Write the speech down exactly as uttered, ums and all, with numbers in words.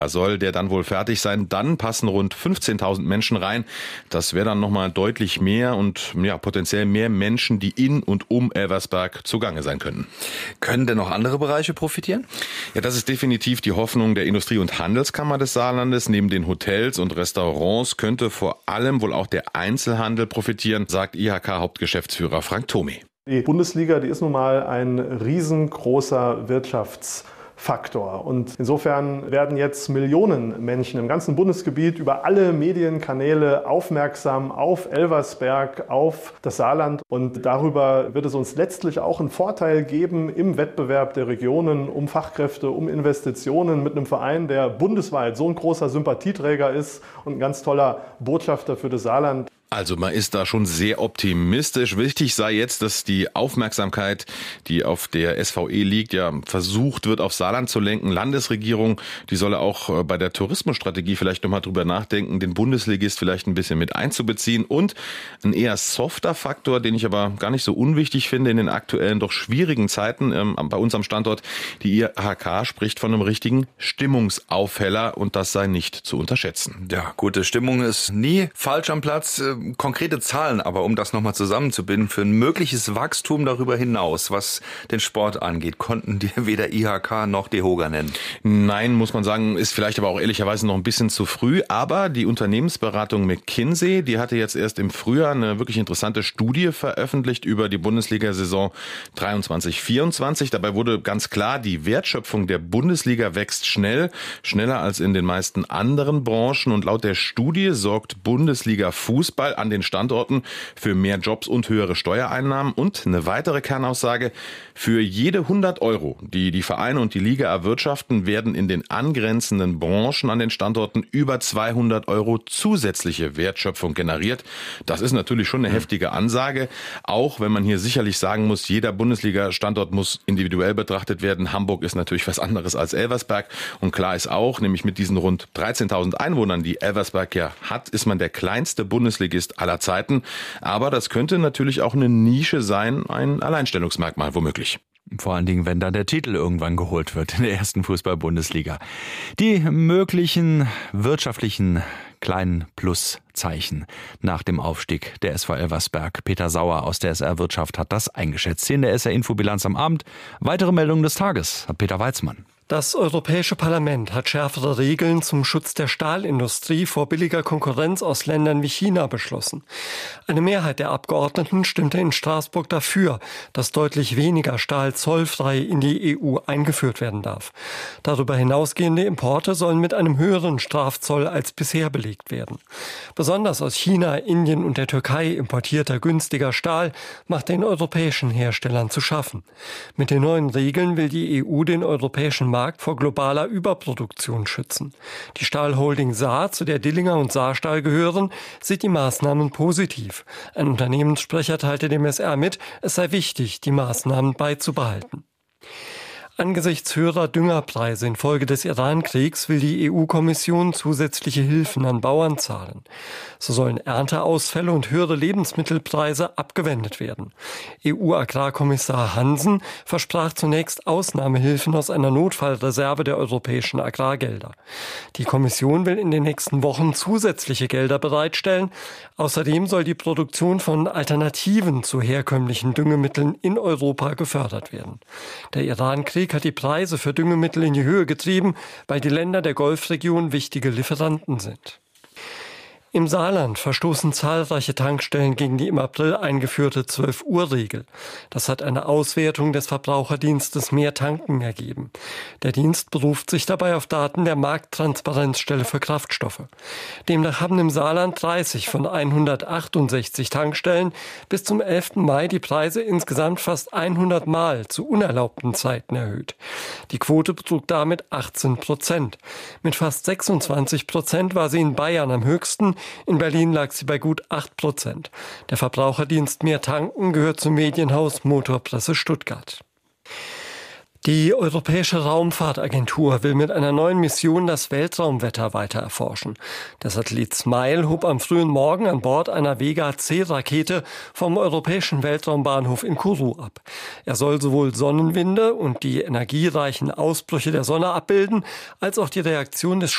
soll der dann wohl fertig sein. Dann passen rund fünfzehntausend Menschen rein. Das wäre dann nochmal deutlich mehr und ja, potenziell mehr Menschen, die in und um Elversberg zugange sein können. Können denn noch andere Bereiche profitieren? Ja, das ist definitiv die Hoffnung der Industrie- und Handelskammer des Saarlandes. Neben den Hotels und Restaurants könnte vor allem wohl auch der Einzelhandel profitieren, sagt I H K-Hauptgeschäftsführer Frank Thome. Die Bundesliga, die ist nun mal ein riesengroßer Wirtschaftsfaktor. Und insofern werden jetzt Millionen Menschen im ganzen Bundesgebiet über alle Medienkanäle aufmerksam auf Elversberg, auf das Saarland. Und darüber wird es uns letztlich auch einen Vorteil geben im Wettbewerb der Regionen um Fachkräfte, um Investitionen mit einem Verein, der bundesweit so ein großer Sympathieträger ist und ein ganz toller Botschafter für das Saarland. Also man ist da schon sehr optimistisch. Wichtig sei jetzt, dass die Aufmerksamkeit, die auf der S V E liegt, ja versucht wird, auf Saarland zu lenken. Landesregierung, die solle auch bei der Tourismusstrategie vielleicht nochmal drüber nachdenken, den Bundesligist vielleicht ein bisschen mit einzubeziehen. Und ein eher softer Faktor, den ich aber gar nicht so unwichtig finde in den aktuellen, doch schwierigen Zeiten ähm, bei uns am Standort. Die I H K spricht von einem richtigen Stimmungsaufheller und das sei nicht zu unterschätzen. Ja, gute Stimmung ist nie falsch am Platz. Konkrete Zahlen aber, um das nochmal zusammenzubinden, für ein mögliches Wachstum darüber hinaus, was den Sport angeht, konnten dir weder I H K noch DEHOGA nennen. Nein, muss man sagen, ist vielleicht aber auch ehrlicherweise noch ein bisschen zu früh. Aber die Unternehmensberatung McKinsey, die hatte jetzt erst im Frühjahr eine wirklich interessante Studie veröffentlicht über die Bundesliga-Saison dreiundzwanzig vierundzwanzig. Dabei wurde ganz klar, die Wertschöpfung der Bundesliga wächst schnell, schneller als in den meisten anderen Branchen. Und laut der Studie sorgt Bundesliga Fußball an den Standorten für mehr Jobs und höhere Steuereinnahmen. Und eine weitere Kernaussage: Für jede hundert Euro, die die Vereine und die Liga erwirtschaften, werden in den angrenzenden Branchen an den Standorten über zweihundert Euro zusätzliche Wertschöpfung generiert. Das ist natürlich schon eine heftige Ansage, auch wenn man hier sicherlich sagen muss, jeder Bundesliga-Standort muss individuell betrachtet werden. Hamburg ist natürlich was anderes als Elversberg. Und klar ist auch, nämlich mit diesen rund dreizehntausend Einwohnern, die Elversberg ja hat, ist man der kleinste Bundesligist aller Zeiten. Aber das könnte natürlich auch eine Nische sein, ein Alleinstellungsmerkmal womöglich. Vor allen Dingen, wenn dann der Titel irgendwann geholt wird in der ersten Fußball-Bundesliga. Die möglichen wirtschaftlichen kleinen Pluszeichen nach dem Aufstieg der S V Elversberg. Peter Sauer aus der S R Wirtschaft hat das eingeschätzt. Hier in der S R Infobilanz am Abend. Weitere Meldungen des Tages hat Peter Weizmann. Das Europäische Parlament hat schärfere Regeln zum Schutz der Stahlindustrie vor billiger Konkurrenz aus Ländern wie China beschlossen. Eine Mehrheit der Abgeordneten stimmte in Straßburg dafür, dass deutlich weniger Stahl zollfrei in die E U eingeführt werden darf. Darüber hinausgehende Importe sollen mit einem höheren Strafzoll als bisher belegt werden. Besonders aus China, Indien und der Türkei importierter günstiger Stahl macht den europäischen Herstellern zu schaffen. Mit den neuen Regeln will die E U den europäischen Markt vor globaler Überproduktion schützen. Die Stahlholding Saar, zu der Dillinger und Saarstahl gehören, sieht die Maßnahmen positiv. Ein Unternehmenssprecher teilte dem S R mit, es sei wichtig, die Maßnahmen beizubehalten. Angesichts höherer Düngerpreise infolge des Iran-Kriegs will die E U-Kommission zusätzliche Hilfen an Bauern zahlen. So sollen Ernteausfälle und höhere Lebensmittelpreise abgewendet werden. E U-Agrarkommissar Hansen versprach zunächst Ausnahmehilfen aus einer Notfallreserve der europäischen Agrargelder. Die Kommission will in den nächsten Wochen zusätzliche Gelder bereitstellen. Außerdem soll die Produktion von Alternativen zu herkömmlichen Düngemitteln in Europa gefördert werden. Der Iran-Krieg hat die Preise für Düngemittel in die Höhe getrieben, weil die Länder der Golfregion wichtige Lieferanten sind. Im Saarland verstoßen zahlreiche Tankstellen gegen die im April eingeführte zwölf-Uhr-Regel. Das hat eine Auswertung des Verbraucherdienstes Mehr Tanken ergeben. Der Dienst beruft sich dabei auf Daten der Markttransparenzstelle für Kraftstoffe. Demnach haben im Saarland dreißig von hundertachtundsechzig Tankstellen bis zum elften Mai die Preise insgesamt fast hundert Mal zu unerlaubten Zeiten erhöht. Die Quote betrug damit achtzehn Prozent. Mit fast sechsundzwanzig Prozent war sie in Bayern am höchsten. In Berlin lag sie bei gut acht Prozent. Der Verbraucherdienst Mehr Tanken gehört zum Medienhaus Motorpresse Stuttgart. Die Europäische Raumfahrtagentur will mit einer neuen Mission das Weltraumwetter weiter erforschen. Der Satellit SMILE hob am frühen Morgen an Bord einer Vega-C-Rakete vom europäischen Weltraumbahnhof in Kourou ab. Er soll sowohl Sonnenwinde und die energiereichen Ausbrüche der Sonne abbilden, als auch die Reaktion des